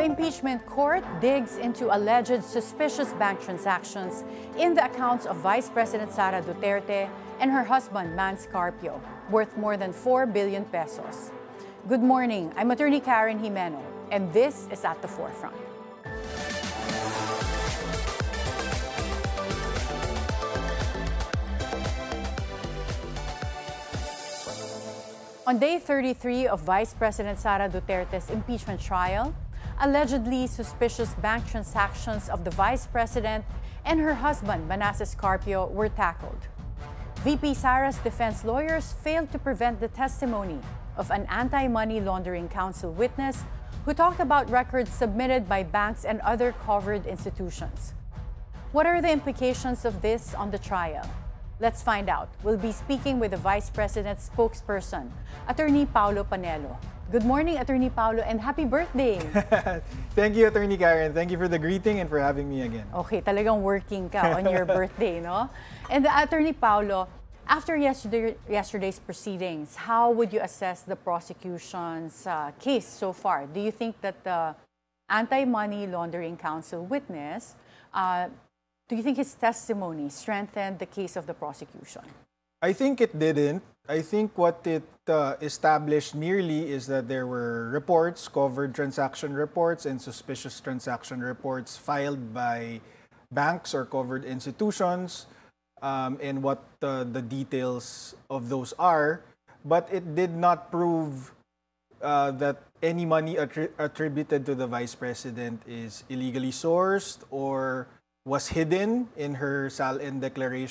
The impeachment court digs into alleged suspicious bank transactions in the accounts of Vice President Sara Duterte and her husband, Mans Carpio, worth more than 4 billion pesos. Good morning, I'm Attorney Karen Jimeno, and this is At the Forefront. On day 33 of Vice President Sara Duterte's impeachment trial, allegedly suspicious bank transactions of the Vice President and her husband, Manasseh Carpio, were tackled. VP Sara's defense lawyers failed to prevent the testimony of an anti-money laundering counsel witness who talked about records submitted by banks and other covered institutions. What are the implications of this on the trial? Let's find out. We'll be speaking with the Vice President's spokesperson, Attorney Paulo Panelo. Good morning, Attorney Paulo, and happy birthday! Thank you, Attorney Karen. Thank you for the greeting and for having me again. Okay, talagang working ka on your birthday, no? And Attorney Paulo, after yesterday's proceedings, how would you assess the prosecution's case so far? Do you think that the anti-money laundering counsel witness, do you think his testimony strengthened the case of the prosecution? I think it didn't. I think what it established merely is that there were reports, covered transaction reports, and suspicious transaction reports filed by banks or covered institutions, and what the details of those are. But it did not prove that any money attributed to the Vice President is illegally sourced or was hidden in her SALN declaration